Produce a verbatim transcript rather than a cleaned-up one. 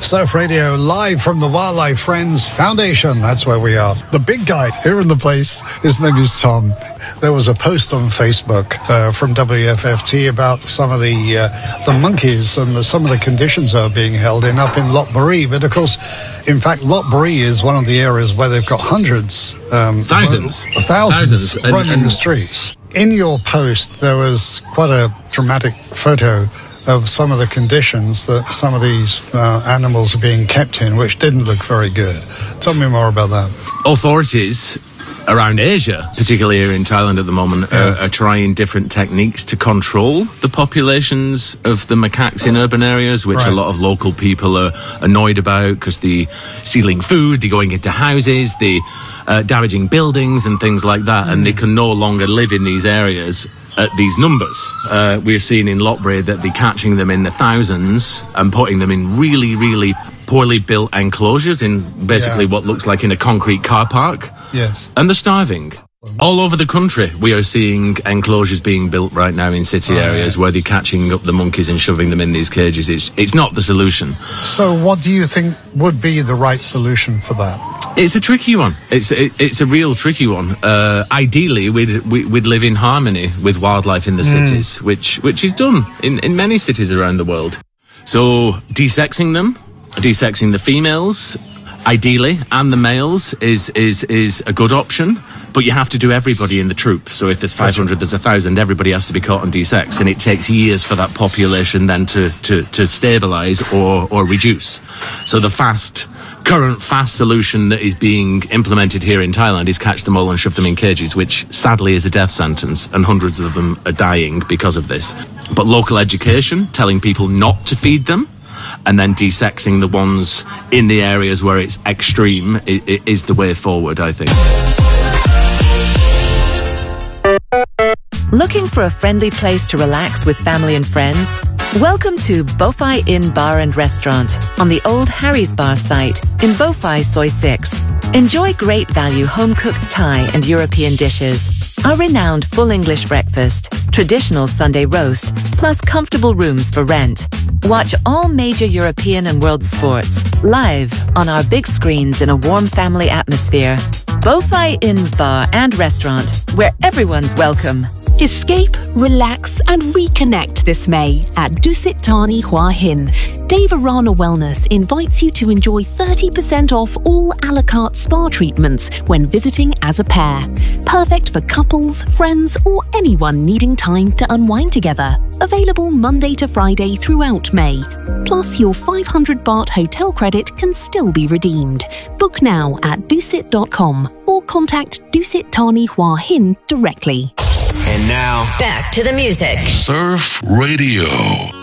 Surf Radio, live from the Wildlife Friends Foundation. That's where we are. The big guy here in the place, his name is Tom. There was a post on Facebook uh, from W F F T about some of the uh, the monkeys and the, some of the conditions that are being held in up in Lopburi. But of course, in fact, Lopburi is one of the areas where they've got hundreds, um, thousands, run, thousands, thousands running and, and... the streets. In your post, there was quite a dramatic photo of some of the conditions that some of these uh, animals are being kept in, which didn't look very good. Tell me more about that. Authorities around Asia, particularly here in Thailand at the moment, yeah. are, are trying different techniques to control the populations of the macaques in urban areas, which right. a lot of local people are annoyed about because they're stealing food, they're going into houses, they're uh, damaging buildings and things like that, mm. and they can no longer live in these areas at these numbers. Uh, we're seeing in Lopburi that they're catching them in the thousands and putting them in really, really poorly built enclosures in basically yeah. what looks like in a concrete car park. Yes. And they're starving. All over the country, we are seeing enclosures being built right now in city oh, areas yeah. where they're catching up the monkeys and shoving them in these cages. It's, it's not the solution. So what do you think would be the right solution for that? It's a tricky one. It's it, it's a real tricky one. Uh, ideally, we'd, we'd live in harmony with wildlife in the mm. cities, which which is done in, in many cities around the world. So desexing them, desexing the females, ideally, and the males is is is a good option. But you have to do everybody in the troop. So if there's five hundred, there's one thousand, everybody has to be caught and desexed. And it takes years for that population then to, to, to stabilise or, or reduce. So the fast, current fast solution that is being implemented here in Thailand is catch them all and shove them in cages, which sadly is a death sentence. And hundreds of them are dying because of this. But local education, telling people not to feed them, and then desexing the ones in the areas where it's extreme is the way forward, I think. Looking for a friendly place to relax with family and friends? Welcome to Bowhai Inn Bar and Restaurant on the old Harry's Bar site in Bowhai Soi six. Enjoy great value home-cooked Thai and European dishes, our renowned full English breakfast, traditional Sunday roast, plus comfortable rooms for rent. Watch all major European and world sports live on our big screens in a warm family atmosphere. Bowhai Inn Bar and Restaurant, where everyone's welcome. Escape, relax and reconnect this May at Dusit Thani Hua Hin. Devarana Wellness invites you to enjoy thirty percent off all a la carte spa treatments when visiting as a pair. Perfect for couples, friends or anyone needing time to unwind together. Available Monday to Friday throughout May. Plus your five hundred baht hotel credit can still be redeemed. Book now at dusit dot com or contact Dusit Thani Hua Hin directly. And now, back to the music. Surf Radio.